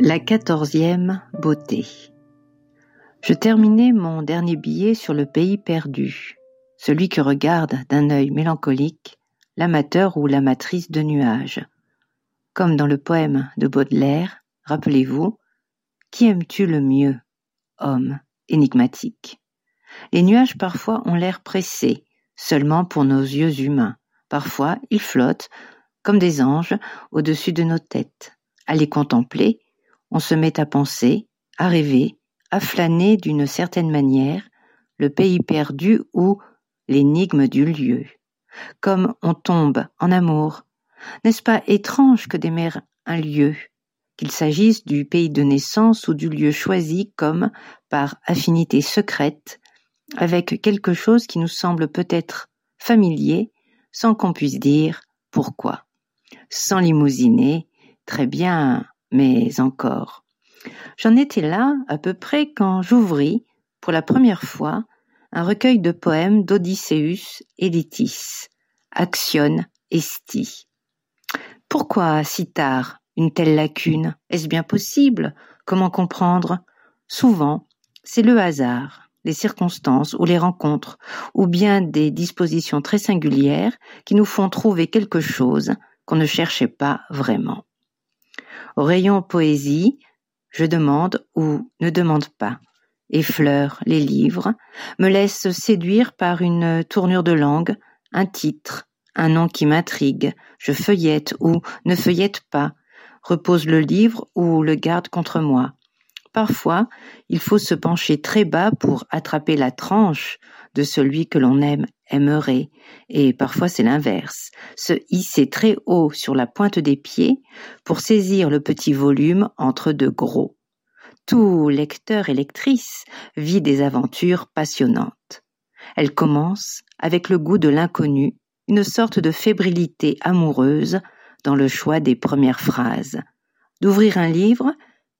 La 14e beauté. Je terminais mon dernier billet sur le pays perdu, celui que regarde d'un œil mélancolique l'amateur ou l'amatrice de nuages. Comme dans le poème de Baudelaire, rappelez-vous, qui aimes-tu le mieux, homme énigmatique? Les nuages parfois ont l'air pressés, seulement pour nos yeux humains. Parfois, ils flottent, comme des anges, au-dessus de nos têtes. À les contempler, on se met à penser, à rêver, à flâner d'une certaine manière le pays perdu ou l'énigme du lieu. Comme on tombe en amour. N'est-ce pas étrange que d'aimer un lieu, qu'il s'agisse du pays de naissance ou du lieu choisi comme, par affinité secrète, avec quelque chose qui nous semble peut-être familier, sans qu'on puisse dire pourquoi. Sans limousiner, très bien, mais encore. J'en étais là à peu près quand j'ouvris, pour la première fois, un recueil de poèmes d'Odysseus Elitis, Axion Esti. Pourquoi si tard une telle lacune? Est-ce bien possible? Comment comprendre? Souvent, c'est le hasard, les circonstances ou les rencontres, ou bien des dispositions très singulières qui nous font trouver quelque chose qu'on ne cherchait pas vraiment. Au rayon poésie, je demande ou ne demande pas, effleure les livres, me laisse séduire par une tournure de langue, un titre, un nom qui m'intrigue, je feuillette ou ne feuillette pas, repose le livre ou le garde contre moi. Parfois, il faut se pencher très bas pour attraper la tranche de celui que l'on aimerait, et parfois c'est l'inverse, se hisser très haut sur la pointe des pieds pour saisir le petit volume entre deux gros. Tout lecteur et lectrice vit des aventures passionnantes. Elles commencent avec le goût de l'inconnu, une sorte de fébrilité amoureuse dans le choix des premières phrases. D'ouvrir un livre,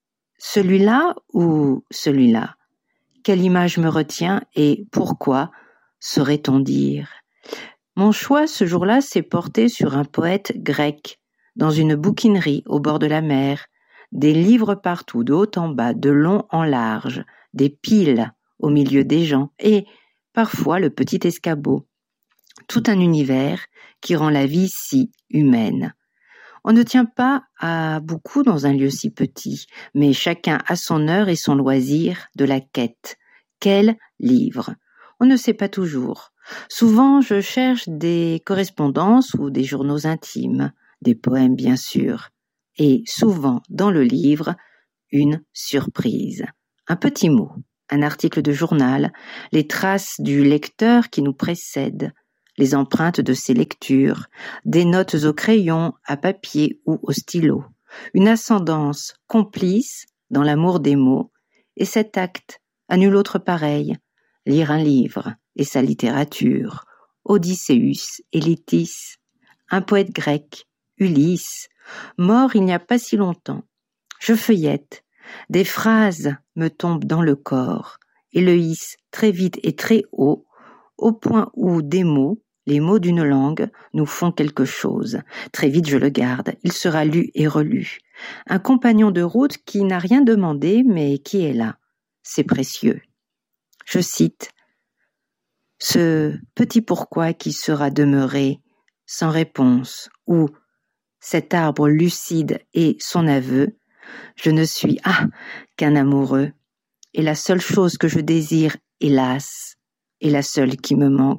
celui-là ou celui-là? Quelle image me retient et pourquoi, saurait-on dire? Mon choix ce jour-là s'est porté sur un poète grec, dans une bouquinerie au bord de la mer, des livres partout, de haut en bas, de long en large, des piles au milieu des gens, et parfois le petit escabeau. Tout un univers qui rend la vie si humaine. On ne tient pas à beaucoup dans un lieu si petit, mais chacun a son heure et son loisir de la quête. Quel livre? On ne sait pas toujours. Souvent, je cherche des correspondances ou des journaux intimes, des poèmes bien sûr, et souvent dans le livre, une surprise. Un petit mot, un article de journal, les traces du lecteur qui nous précède, les empreintes de ses lectures, des notes au crayon, à papier ou au stylo, une ascendance complice dans l'amour des mots, et cet acte, à nul autre pareil, lire un livre et sa littérature, Odysseus Elitis, un poète grec, Ulysse, mort il n'y a pas si longtemps. Je feuillette, des phrases me tombent dans le corps, et le hissent très vite et très haut, au point où des mots, les mots d'une langue, nous font quelque chose. Très vite je le garde, il sera lu et relu. Un compagnon de route qui n'a rien demandé, mais qui est là. C'est précieux. Je cite « Ce petit pourquoi qui sera demeuré sans réponse, ou cet arbre lucide et son aveu, je ne suis qu'un amoureux, et la seule chose que je désire, hélas, est la seule qui me manque. »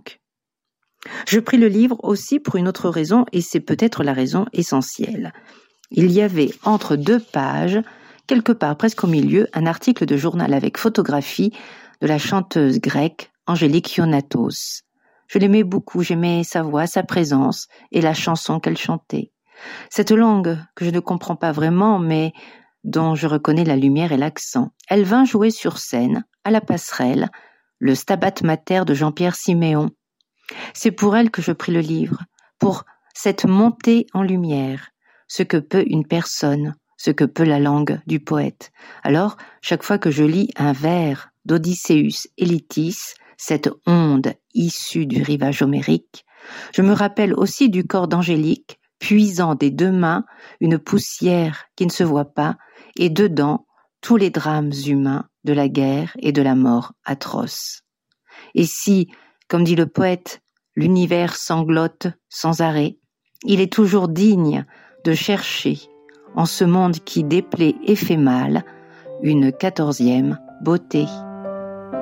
Je pris le livre aussi pour une autre raison, et c'est peut-être la raison essentielle. Il y avait entre deux pages, quelque part presque au milieu, un article de journal avec photographie de la chanteuse grecque Angélique Ionatos. Je l'aimais beaucoup, j'aimais sa voix, sa présence et la chanson qu'elle chantait. Cette langue que je ne comprends pas vraiment, mais dont je reconnais la lumière et l'accent. Elle vint jouer sur scène, à la Passerelle, le Stabat Mater de Jean-Pierre Siméon. C'est pour elle que je pris le livre, pour cette montée en lumière, ce que peut une personne, ce que peut la langue du poète. Alors, chaque fois que je lis un vers d'Odysseus Elitis, cette onde issue du rivage homérique, je me rappelle aussi du corps d'Angélique, puisant des deux mains une poussière qui ne se voit pas, et dedans tous les drames humains de la guerre et de la mort atroce. Et si, comme dit le poète, l'univers sanglote sans arrêt, il est toujours digne de chercher, en ce monde qui déplaît et fait mal, une 14e beauté.